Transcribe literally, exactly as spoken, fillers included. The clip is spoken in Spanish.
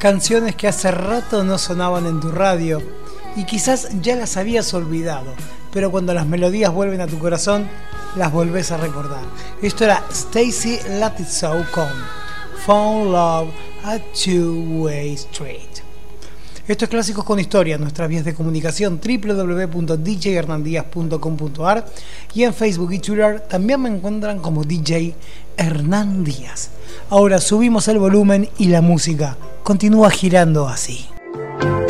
Canciones que hace rato no sonaban en tu radio y quizás ya las habías olvidado, pero cuando las melodías vuelven a tu corazón, las volvés a recordar. Esto era Stacy Lattisoe con Found Love a Two-Way Street. Estos clásicos con historia, nuestras vías de comunicación doble u doble u doble u punto d j hernandíaz punto com punto a r y en Facebook y Twitter también me encuentran como D J Hernán Díaz. Ahora subimos el volumen y la música continúa girando así.